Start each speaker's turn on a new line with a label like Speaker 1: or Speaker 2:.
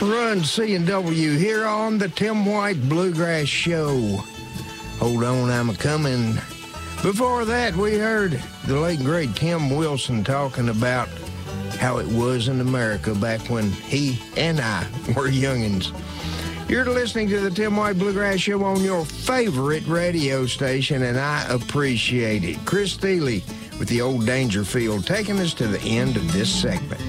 Speaker 1: Run C&W here on the Tim White Bluegrass Show. Hold on, I'm a-coming. Before that, we heard the late great Tim Wilson talking about how it was in America back when he and I were youngins. You're listening to the Tim White Bluegrass Show on your favorite radio station, and I appreciate it. Chris Thile with the Old Dangerfield taking us to the end of this segment.